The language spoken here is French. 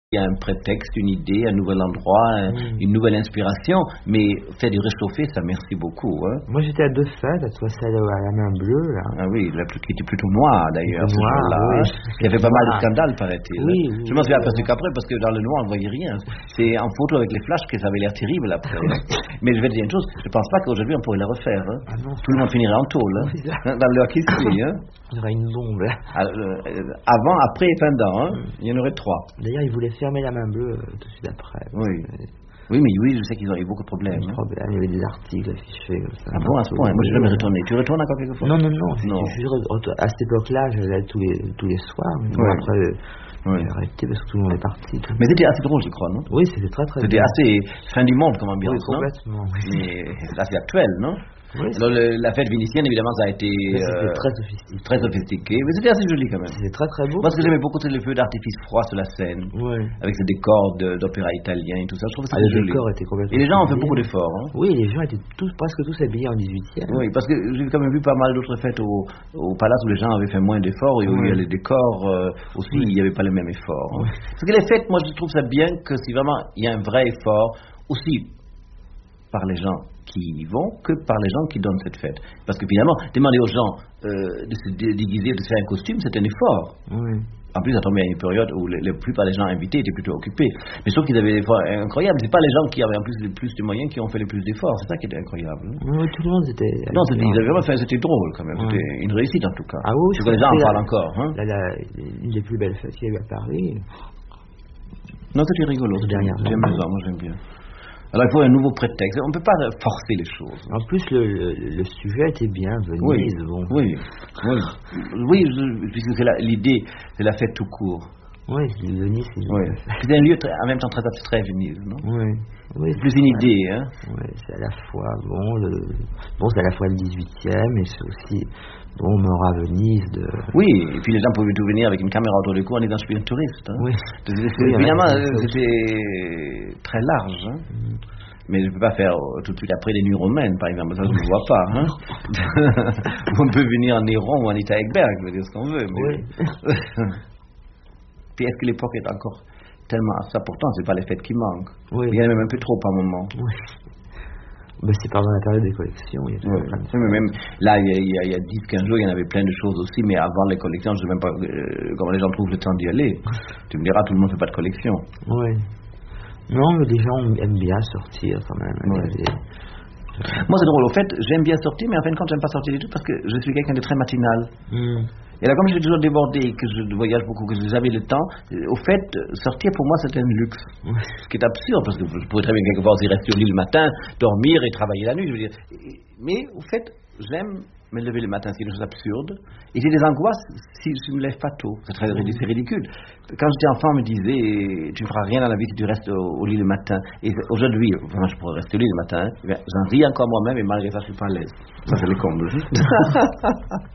Il y a un prétexte, une idée, un nouvel endroit, une nouvelle inspiration, mais faire du réchauffé, ça merci beaucoup. Hein. Moi j'étais à deux fêtes, soit celle à la main bleue. Là. Ah oui, qui était plutôt noir d'ailleurs, ce jour-là. Oui, il y avait pas mal de scandales, paraît-il. Oui, je m'en suis aperçu qu'après, parce que dans le noir on ne voyait rien. C'est en photo avec les flashs que ça avait l'air terrible après. Mais je vais te dire une chose, je ne pense pas qu'aujourd'hui on pourrait la refaire. Hein. Ah non, tout le monde finirait en tôle, dans l'heure qui suit. Hein. Il y aurait une bombe. Avant, après et pendant, hein. Il y en aurait 3. D'ailleurs, ils voulaient fermer la main bleue tout de suite après. Oui, mais oui, je sais qu'ils ont eu beaucoup de problèmes. Il y avait des articles affichés comme ça. Ah bon, à ce point? Moi, je vais me retourner. Tu retournes encore quelques fois? Non. À cette époque-là, j'allais tous les soirs. Mais après, j'ai arrêté parce que tout le monde est parti. Mais c'était assez drôle, je crois, non? Oui, c'était très très C'était assez fin du monde comme ambiance, non? Complètement. Mais assez actuel, non? Oui, alors la fête vénitienne, évidemment, ça a été très sophistiqué, mais c'était assez joli quand même. C'était très très beau. Moi, ce que j'aimais beaucoup, c'était les feux d'artifice froid sur la scène, avec ces décors d'opéra italien et tout ça. Je trouve que c'était joli. Les décors étaient complètement. Et les gens ont fait beaucoup d'efforts. Hein. Oui, les gens étaient presque tous habillés en 18e. Oui, parce que j'ai quand même vu pas mal d'autres fêtes au palace où les gens avaient fait moins d'efforts et où il y a les décors aussi, il n'y avait pas les mêmes efforts. Hein. Parce que les fêtes, moi, je trouve ça bien que si vraiment il y a un vrai effort aussi par les gens qui y vont que par les gens qui donnent cette fête. Parce que finalement, demander aux gens de se déguiser, de se faire un costume, c'est un effort. Oui. En plus, ça tombait à une période où la plupart des gens invités étaient plutôt occupés. Mais sauf qu'ils avaient des efforts incroyables. C'est pas les gens qui avaient en plus le plus de moyens qui ont fait le plus d'efforts. C'est ça qui était incroyable. Oui, tout le monde était. Non, ils avaient vraiment fait, c'était drôle quand même. C'était une réussite en tout cas. Ah oui, parce que les gens en parlent encore. Hein. Une des plus belles fêtes qu'il y a eu à Paris. Non, c'était rigolo. J'aime bien, moi j'aime bien. Alors il faut un nouveau prétexte. On ne peut pas forcer les choses. En plus, le sujet était bien, Venise. Oui, puisque l'idée, c'est la fête tout court. Oui, Venise. C'est un lieu en même temps très abstrait, Venise, non? Oui. C'est plus une idée, hein? Oui, c'est à la fois c'est à la fois le 18e et c'est aussi mort à Venise. Oui, et puis les gens pouvaient tout venir avec une caméra autour du cou en disant je suis un touriste. Hein. Oui. Évidemment, c'était très large. Hein. Mais je ne peux pas faire tout de suite après les nuits romaines, par exemple. Ça, je ne vois pas. Hein. On peut venir en Néron ou en Ita Ekberg, je veux dire ce qu'on veut. Mais... Oui. Puis est-ce que l'époque est encore tellement à ça? Pourtant, ce n'est pas les fêtes qui manquent. Oui. Il y en a même un peu trop par moment. Oui. Ben, c'est pendant la période des collections. Il y a mais même là, il y a 10-15 jours, il y en avait plein de choses aussi, mais avant les collections, je ne sais même pas comment les gens trouvent le temps d'y aller. Tu me diras, tout le monde ne fait pas de collection. Oui. Non, mais les gens aiment bien sortir quand même. Moi, c'est drôle. Au fait, j'aime bien sortir, mais en fin de compte, j'aime pas sortir du tout parce que je suis quelqu'un de très matinal. Et là, comme je suis toujours débordé, que je voyage beaucoup, que j'avais le temps, au fait, sortir pour moi, c'est un luxe. Ce qui est absurde, parce que je pourrais très bien quelque part aussi rester au lit le matin, dormir et travailler la nuit, je veux dire. Mais au fait, j'aime me lever le matin, c'est une chose absurde. Et j'ai des angoisses si je ne me lève pas tôt. C'est ridicule. Quand j'étais enfant, on me disait, tu ne feras rien dans la vie si tu restes au lit le matin. Et aujourd'hui, vraiment, je pourrais rester au lit le matin. J'en ris encore moi-même et malgré ça, je ne suis pas à l'aise. Ça, c'est le comble.